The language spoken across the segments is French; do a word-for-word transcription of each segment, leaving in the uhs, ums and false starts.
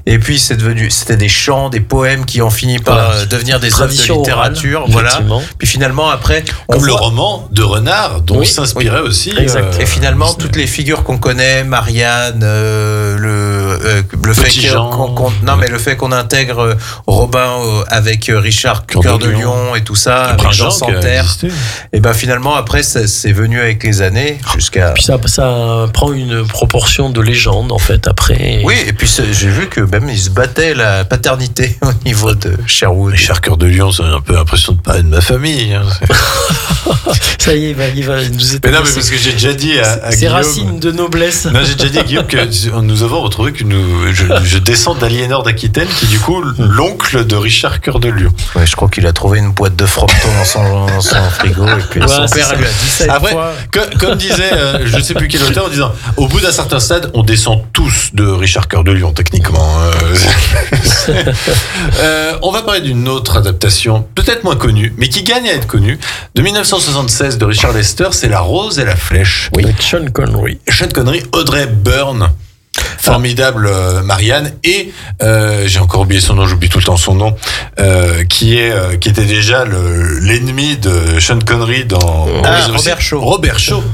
Et puis c'est devenu, c'était des chants, des poèmes qui ont fini par Voilà. euh, devenir des œuvres de Tradition littérature. orale, Voilà. effectivement. Puis finalement après, on Comme le voit- roman de Renard, dont Oui, s'inspirait aussi. Exact. Et finalement, Disney. toutes les figures qu'on connaît, Marianne, euh, le, euh, le fait Petit que- Jean. qu'on, qu'on- non, mais le fait qu'on intègre euh, Robin euh, avec euh, Richard Cœur Cœur de de Lion. Lion et tout ça, Le avec Prince Jean Jean qui a Santerre. existé. Et ben finalement, après, ça, c'est venu avec les années jusqu'à. Puis ça, ça prend une proportion de légende, en fait, après. Oui, et puis c'est- j'ai vu que même ils se battaient la paternité au niveau de Sherwood. Richard Cœur de Lion, ça a un peu l'impression de parler de ma famille. Hein. Ça y est, il va, il va nous Mais établir. non, mais parce que j'ai déjà dit à, à Ces Guillaume. racines de noblesse. Non, j'ai déjà dit à Guillaume que nous avons retrouvé que nous, je, je descends d'Aliénor d'Aquitaine, qui est du coup l'oncle de Richard Cœur de Lion. Ouais, je crois qu'il a trouvé une boîte de Frompton dans son, dans son frigo et puis Ouais, son c'est père ça. lui a dit ça une Après, fois. que- comme disait, euh, je sais plus quel auteur, en disant, au bout d'un certain stade, on descend tous de Richard Cœur de Lion, techniquement. Euh, euh, on va parler d'une autre adaptation, peut-être moins connue, mais qui gagne à être connue, de dix-neuf cent soixante-seize de Richard Lester, c'est La Rose et la Flèche. Avec Sean Connery. Sean Connery, Audrey Byrne, formidable euh, Marianne, et euh, j'ai encore oublié son nom, j'oublie tout le temps son nom, euh, qui est euh, qui était déjà le, l'ennemi de Sean Connery dans Ah, Horizon Robert Zero. Shaw. Robert Shaw,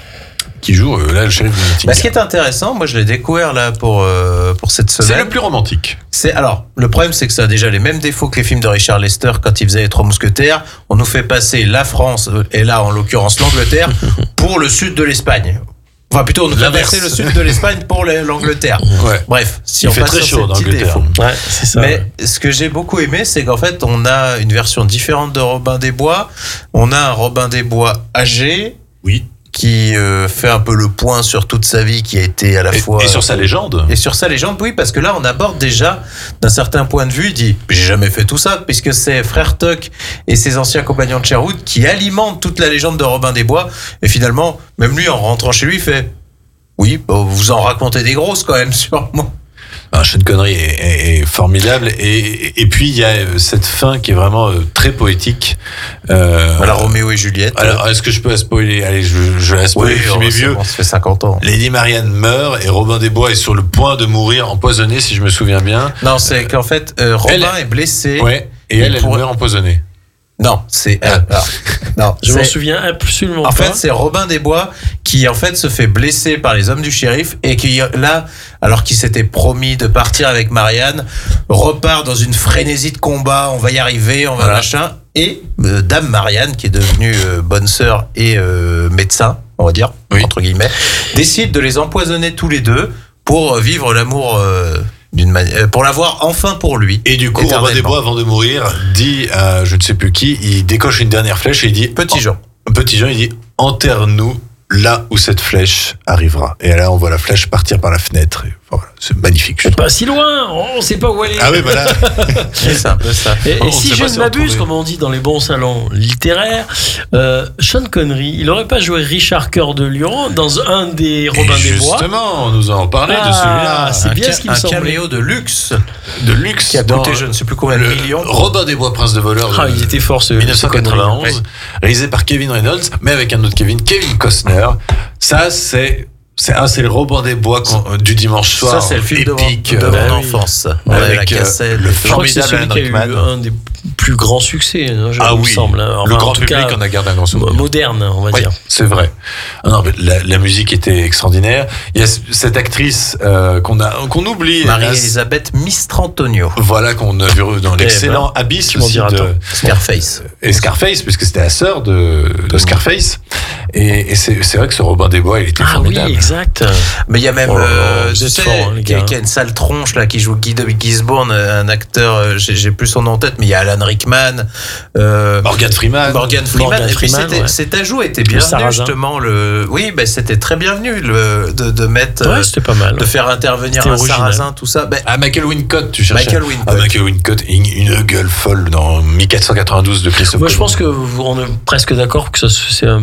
qui joue euh, là le shérif de Nottingham. Bah, ce qui est intéressant, moi je l'ai découvert là pour, euh, pour cette C'est semaine. le plus romantique. C'est alors le problème, c'est que ça a déjà les mêmes défauts que les films de Richard Lester quand il faisait les Trois Mousquetaires. On nous fait passer la France euh, et là en l'occurrence l'Angleterre pour le sud de l'Espagne. Enfin plutôt on nous fait L'inverse. passer le sud de l'Espagne pour les- l'Angleterre. Ouais. Bref, si Il on fait passe très sur chaud ces en petits Angleterre. défauts. Ouais, c'est ça. Mais ce que j'ai beaucoup aimé, c'est qu'en fait on a une version différente de Robin des Bois. On a un Robin des Bois âgé. Oui. Qui euh, fait un peu le point sur toute sa vie, qui a été à la Et, fois et sur sa légende. et sur sa légende, oui, parce que là, on aborde déjà, d'un certain point de vue, il dit, j'ai jamais fait tout ça, puisque c'est Frère Tuck et ses anciens compagnons de Sherwood qui alimentent toute la légende de Robin des Bois. Et finalement, même lui, en rentrant chez lui, il fait, oui, bah, vous en racontez des grosses quand même, sûrement. Ah, Sean Connery est, est- est formidable, et, et puis il y a euh, cette fin qui est vraiment euh, très poétique. Euh, Voilà, Roméo et Juliette. alors, est-ce que je peux la spoiler? Allez, je, je la spoil. oui, le film oh, est c'est vieux. bon, ça fait cinquante ans. Lady Marianne meurt et Robin des Bois est sur le point de mourir empoisonné, si je me souviens bien. Non, c'est qu'en fait, euh, Robin elle- est blessé. Ouais. Et Il elle, elle pourrait- meurt empoisonnée. Non, c'est... euh, Ah. alors, non, Je m'en c'est- souviens absolument En pas. fait, c'est Robin des Bois qui, en fait, se fait blesser par les hommes du shérif et qui, là, alors qu'il s'était promis de partir avec Marianne, repart dans une frénésie de combat. On va y arriver, on va Voilà. machin. Et euh, Dame Marianne, qui est devenue euh, bonne sœur et euh, médecin, on va dire, Oui. entre guillemets, décide de les empoisonner tous les deux pour euh, vivre l'amour euh, d'une manière, pour l'avoir enfin pour lui. Et du coup, Robin des Éternellement. Bois, avant de mourir, dit à je ne sais plus qui, il décoche une dernière flèche et il dit Petit Jean. Petit Jean, il dit enterre-nous là où cette flèche arrivera. Et là, on voit la flèche partir par la fenêtre. Et voilà, c'est magnifique. je C'est trouve. pas si loin, on sait pas où aller. Ah oui, voilà. C'est un peu ça. Et, et On si sait je pas ne si m'abuse, retrouver. comme on dit dans les bons salons littéraires, euh, Sean Connery, il aurait pas joué Richard Cœur de Lion dans un des Robin Et des Bois. justement, on nous en parlait de Ah, celui-là. c'est Un bien ca- ce qui me un semblait. caméo de luxe De luxe. qui a dans coûté je ne sais plus combien de le millions. Robin des Bois, Prince de voleur. Ah, de il était fort ce mille neuf cent quatre-vingt-onze, ce Connery. réalisé par Kevin Reynolds, mais avec un autre Kevin, Kevin Costner. Ça, c'est c'est ah, c'est le Robin des Bois qu'on- du dimanche soir. Ça, c'est le film de mon, épique, de euh, mon bah oui. enfance. On avait la Avec, euh, cassette. le et Je crois que c'est formidable celui qui a eu Alan Rickman. un des plus grands succès, hein, je- Ah il me oui, semble. hein. Enfin, le en grand tout public cas, en a gardé un grand mo- souvenir. moderne, on va Oui, dire. c'est vrai. Ah non, mais la, la musique était extraordinaire. Il y a c- cette actrice euh, qu'on a qu'on oublie. hélas. Marie-Elisabeth Mistrantonio. Voilà qu'on a vu dans l'excellent ben, Abyss tu m'en aussi diras de tant. Scarface. et Scarface, puisque c'était la sœur de, de Scarface. Et, et c'est c'est vrai que ce Robin des Bois, il était Ah oui, formidable. exact. Mais il y a même, Oh là là, euh, vous tu êtes sais, forts, hein, les qui, a, gars. qui a une sale tronche là, qui joue Guy de Gisborne, un acteur, euh, j'ai j'ai plus son nom en tête, mais il y a Alan Rickman, euh, Morgan Freeman. Morgan Freeman. Morgan et puis Freeman, c'était- ouais. cet ajout était Le bienvenu Sarrasin. justement. Le, oui, ben c'était très bienvenu le, de, de mettre, Ouais, euh, c'était pas mal. de faire intervenir C'était un original. Sarrasin, tout ça. Ben, Ah, Michael Wincott, tu cherchais. Michael Wincott. Ah, Michael Wincott, une, une gueule folle dans mille quatre cent quatre-vingt-douze de Christophe Moi, je Colomb. pense que vous- on est presque d'accord que ça, c'est un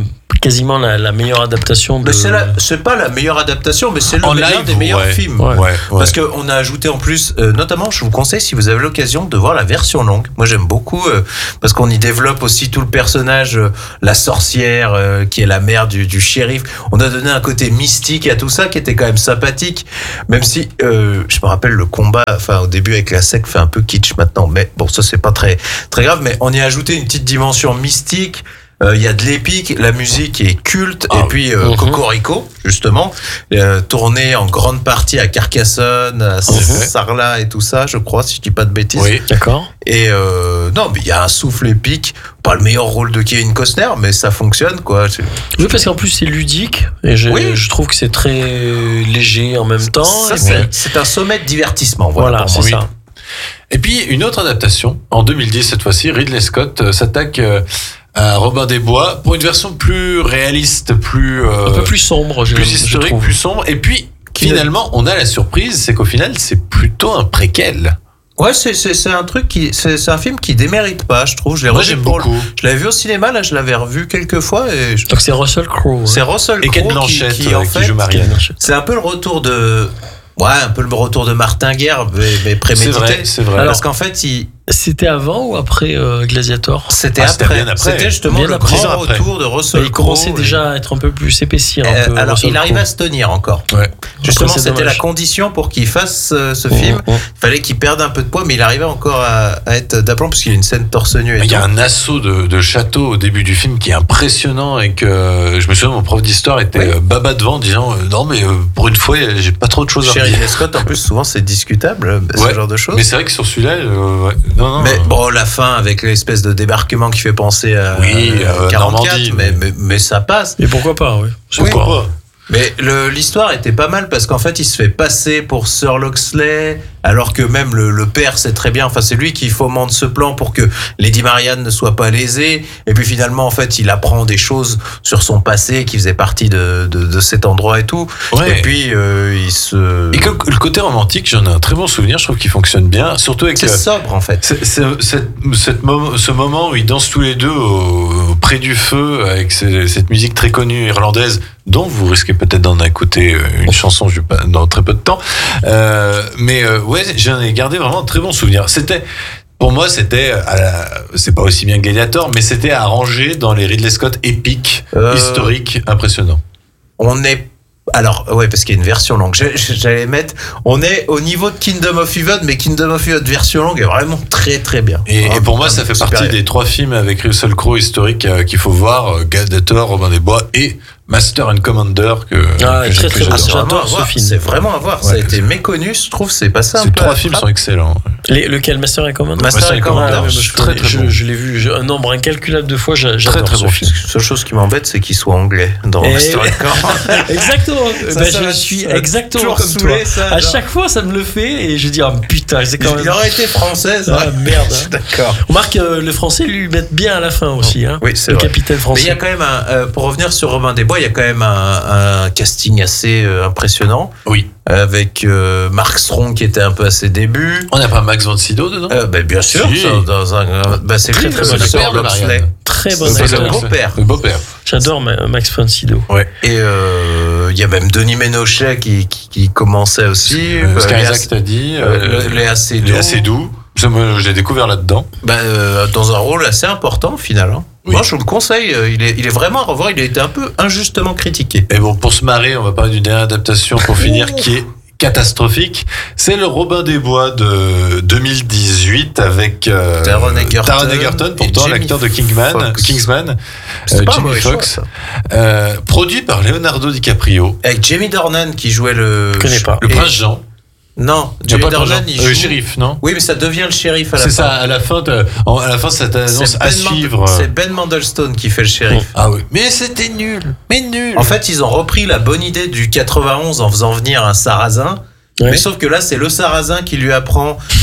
quasiment la, la meilleure adaptation de. Mais c'est, la, c'est pas la meilleure adaptation, mais c'est le, En l'un live, des meilleurs ouais. films. Ouais. Ouais, ouais. Parce qu'on a ajouté en plus, euh, notamment, je vous conseille, si vous avez l'occasion, de voir la version longue. Moi, j'aime beaucoup, euh, parce qu'on y développe aussi tout le personnage, euh, la sorcière, euh, qui est la mère du, du shérif. On a donné un côté mystique à tout ça, qui était quand même sympathique. Même si, euh, je me rappelle, le combat, enfin, au début avec la secte, fait un peu kitsch maintenant. Mais bon, ça, c'est pas très, très grave. Mais on y a ajouté une petite dimension mystique. Il euh, y a de l'épique, la musique est culte, Ah, et puis euh, mm-hmm. Cocorico, justement, euh, tourné en grande partie à Carcassonne, à Sarlat et tout ça, je crois, si je dis pas de bêtises. Oui. D'accord. Et euh, non, mais il y a un souffle épique, pas le meilleur rôle de Kevin Costner, mais ça fonctionne, quoi. C'est- Oui, parce qu'en plus c'est ludique et je, Oui. je trouve que c'est très léger en même temps. Ça, et c'est, puis- c'est un sommet de divertissement, voilà. Voilà, pour c'est moi. ça. Et puis, une autre adaptation, en deux mille dix cette fois-ci, Ridley Scott euh, s'attaque euh, à Robin des Bois pour une version plus réaliste, plus, euh, Un peu plus sombre, je, plus je historique, trouve. plus sombre. Et puis, Qui finalement, on a la surprise, c'est qu'au final, c'est plutôt un préquel. Ouais, c'est, c'est, c'est un truc qui, c'est, c'est un film qui démérite pas, je trouve. Je l'ai Moi, revu j'aime pour le- beaucoup. Je l'avais vu au cinéma, là, je l'avais revu quelques fois, et je- Donc c'est Russell Crowe. hein. c'est Russell Et Kate Crowe qui, Blanchett, qui, euh, en qui fait, joue Marianne. c'est un peu le retour de, ouais, un peu le retour de Martin Guerre, mais, mais C'est prémédité. vrai, c'est vrai. Parce qu'en fait, il, C'était avant ou après euh, Gladiator? c'était Ah, c'était après. bien après. C'était justement Bien le après. grand Dix ans après. retour de Russell Il Crowe. commençait et- déjà à être un peu plus s'épaissir. un Euh, peu, alors, Russell il arrive Crowe. à se tenir encore. Ouais. Justement, c'est c'était dommage. la condition pour qu'il fasse euh, ce Mmh, film. mmh. Il fallait qu'il perde un peu de poids, mais il arrivait encore à, à être d'aplomb, parce qu'il y a une scène torse nu et Il y a tout. un assaut de, de château au début du film qui est impressionnant et que euh, je me souviens, mon prof d'histoire était Oui. euh, baba devant en disant euh, non, mais euh, pour une fois, j'ai pas trop de choses à Chez redire. Ridley Scott, en plus, souvent, c'est discutable, ce Ouais. genre de choses. Mais c'est vrai que sur celui-là, euh, ouais. non, non. Mais euh, bon, la fin avec l'espèce de débarquement qui fait penser à Oui, à euh, quarante-quatre, Normandie, mais, mais- mais, mais ça passe. Et pourquoi pas, oui. Oui. pourquoi pas. Mais le, l'histoire était pas mal parce qu'en fait, il se fait passer pour Sir Loxley, alors que même le, le père sait très bien, enfin, c'est lui qui fomente ce plan pour que Lady Marianne ne soit pas lésée. Et puis finalement, en fait, il apprend des choses sur son passé qui faisait partie de, de, de cet endroit et tout. Ouais. Et puis, euh, il se. Et que le côté romantique, j'en ai un très bon souvenir, je trouve qu'il fonctionne bien, surtout avec C'est euh, sobre, en fait. c'est- c'est- cette- cette moment- ce moment où ils dansent tous les deux au, au- près du feu avec ce- cette musique très connue irlandaise dont vous risquez peut-être d'en écouter euh, une chanson je vais pas, dans très peu de temps. Euh, mais euh, ouais, j'en ai gardé vraiment un très bon souvenir. C'était pour moi, c'était, à la- c'est pas aussi bien que Gladiator, mais c'était arrangé dans les Ridley Scott épiques, Euh, historiques, impressionnants. On est. Alors, ouais, parce qu'il y a une version longue. J'ai- J'allais mettre. On est au niveau de Kingdom of Heaven, mais Kingdom of Heaven version longue est vraiment très très bien. Et, Ah, et pour moi, ah, ça fait supérieur. partie des trois films avec Russell Crowe historiques euh, qu'il faut voir, euh, Gladiator, Robin des Bois et Master and Commander que, Ah, que j'ai- très, que très bon. Ah, j'adore. c'est vraiment J'adore à ce voir. film. C'est vraiment à voir. Ça a Ouais. été méconnu, je trouve. C'est passé un Ces peu. trois à la films trappe. sont excellents. Les, lequel Master et Commander Master Master et et Commander, Commander, je, je- je, très, très je, bon. je l'ai vu je- un nombre incalculable de fois. j'a- J'adore Très, très ce bon film. La seule chose qui m'embête, c'est qu'il soit anglais dans Et- Master et Commander. Exactement. Ça, Ben, ça je m'a- suis ça m'a exactement toujours comme toi. saoulé, ça, À genre. chaque fois, ça me le fait et je dis, oh putain, c'est quand Il même. aurait été français, ça. Ah, merde. D'accord. On remarque que le français lui met bien à la fin aussi. Hein, Oui, c'est le vrai. capitaine Mais il y français. a quand même un, euh, pour revenir sur Robin des Bois, il y a quand même un, un casting assez euh, impressionnant Oui. avec euh, Mark Strong qui était un peu à ses débuts. On n'a pas Max von Sydow dedans Euh, bah, bien sûr, Si. ça, dans un, bah, c'est Très, lui, très le bon Sir père de Loxley. Marianne. Très bon Le C'est père le acteur. de- beau-père. Le beau-père. J'adore Ma- Max von Sydow. Ouais. Et euh, il y a même Denis Ménochet qui, qui, qui commençait aussi. Euh, Oscar Léa- Isaac t'a dit. euh, Euh, Léa Seydoux. Léa Seydoux. Ça, moi, je l'ai découvert là-dedans. Bah, euh, dans un rôle assez important au final. Hein. Oui. Moi, je vous le conseille. euh, Il est, il est vraiment à revoir. Il a été un peu injustement critiqué. Et bon, pour se marrer, on va parler d'une dernière adaptation pour finir qui est catastrophique. C'est le Robin des Bois de deux mille dix-huit avec euh, Taron Egerton Taron Egerton, et pourtant Jamie l'acteur de Kingman, Foxx. Kingsman, C'est euh, pas un Jamie mauvais choix, Foxx, ça. euh, produit par Leonardo DiCaprio, Avec Jamie Dornan qui jouait le. Je connais pas. le Et- prince Jean. Non, Il y a Jamie pas le prince Dornan, Jean. il Euh, joue. le shérif, non? Oui, mais ça devient le shérif à la C'est fin. ça, à la fin, de- en- à la fin, ça t'annonce C'est à Ben, suivre. Mand- c'est Ben Mendelsohn qui fait le shérif. Ah oui. Mais c'était nul. Mais nul. En fait, ils ont repris la bonne idée du quatre-vingt-onze en faisant venir un sarrasin. Ouais. Mais sauf que là, c'est le sarrasin qui lui apprend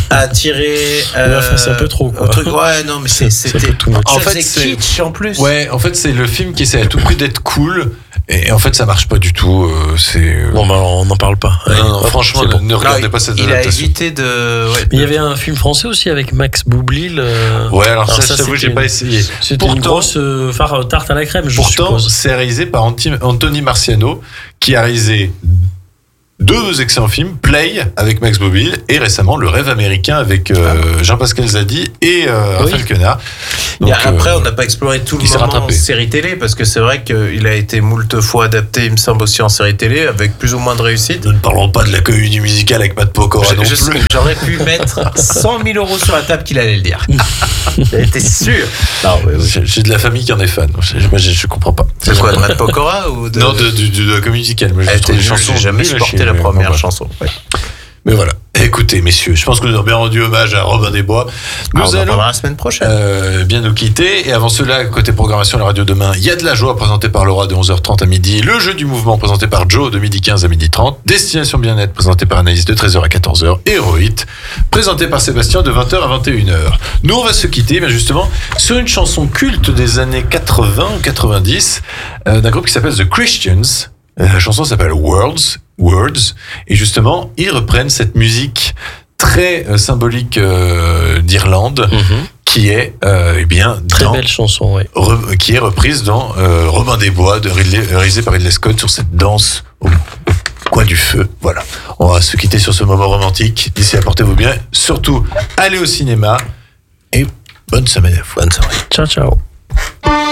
a tiré. Ouais, enfin, c'est un peu trop, quoi. un truc, ouais, non, mais c'est, C'est- c'est c'était. un peu too much. En En fait, fait, c'est c'est- kitsch en plus. Ouais, en fait, c'est le film qui essaie à tout prix d'être cool. Et en fait, ça marche pas du tout. euh, c'est. Bon, bah, alors, on n'en parle pas. non, Allez, non, hop, franchement, c'est bon. ne, ne Non, regardez il- pas cette Il a adaptation. évité de. Ouais, Mais il y avait un film français aussi avec Max Boublil. euh, Ouais, alors, Alors ça, ça, je t'avoue, c'était j'ai pas une- essayé. C'était une Pourtant- grosse euh, phare tarte à la crème, je Pourtant, suppose. c'est réalisé par Anti- Anthony Marciano, qui a réalisé deux excellents films, Play avec Max Boublil et récemment Le Rêve américain avec euh, Jean-Pascal Zadi et euh, Oui. Raphaël Quenard. Et Donc, après, euh, on n'a pas exploré tout le il s'est moment rattrapé. série télé parce que c'est vrai qu'il a été moult fois adapté, il me semble aussi en série télé avec plus ou moins de réussite. nous ne parlons pas de la comédie musicale avec Matt Pokora non Je- je- plus. J'aurais pu mettre cent mille euros sur la table qu'il allait le dire. J'étais sûr. Non, mais oui. J'ai j'ai de la famille qui en est fan. Je, moi, je, je comprends pas. C'est quoi, de Matt Pokora ou de. Non, de, de, de, de la comédie musicale. Moi, je Elle trouve était les nulle, chansons j'ai jamais nulles à supporté chier, la mais première bon, bref. chanson. Ouais. Mais voilà. Écoutez, messieurs, je pense que nous avons bien rendu hommage à Robin des Bois. Nous Ah, on en allons parlera la semaine prochaine. Euh, bien nous quitter. Et avant cela, côté programmation, la radio demain, il y a de la joie présenté par Laura de onze heures trente à midi. Le jeu du mouvement présenté par Joe de midi quinze à midi trente. Destination bien-être présenté par Anaïs de treize heures à quatorze heures. Et Héroïte présenté par Sébastien de vingt heures à vingt et une heures. Nous, on va se quitter, bien justement, sur une chanson culte des années quatre-vingts ou quatre-vingt-dix euh, d'un groupe qui s'appelle The Christians. Euh, La chanson s'appelle Words, Words. Et justement, ils reprennent cette musique très euh, symbolique euh, d'Irlande, Mhm. qui est euh, eh bien Très dans- belle chanson, oui. re- qui est reprise dans euh, Robin des Bois de Ridley, réalisé par Ridley Scott sur cette danse au, au coin du feu. Voilà. On va se quitter sur ce moment romantique. D'ici là, portez-vous bien. Surtout, allez au cinéma et bonne semaine à vous. Bonne soirée. Ciao, ciao.